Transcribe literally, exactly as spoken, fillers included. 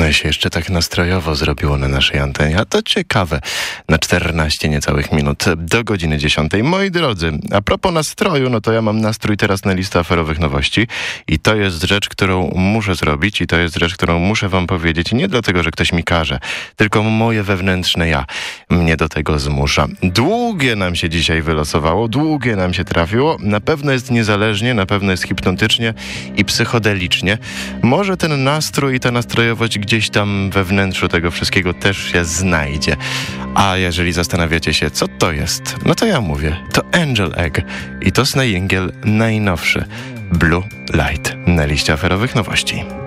się jeszcze tak nastrojowo zrobiło na naszej antenie, a to ciekawe. Na czternaście niecałych minut do godziny dziesiątej. Moi drodzy, a propos nastroju, no to ja mam nastrój teraz na listę aferowych nowości i to jest rzecz, którą muszę zrobić i to jest rzecz, którą muszę wam powiedzieć. Nie dlatego, że ktoś mi każe, tylko moje wewnętrzne ja mnie do tego zmusza. Długie nam się dzisiaj wylosowało, długie nam się trafiło. Na pewno jest niezależnie, na pewno jest hipnotycznie i psychodelicznie. Może ten nastrój i ta nastrojowość gdzieś tam we wnętrzu tego wszystkiego też się znajdzie. A jeżeli zastanawiacie się, co to jest, no to ja mówię, to Angel Egg i to Sneingiel najnowszy Blue Light na liście aferowych nowości.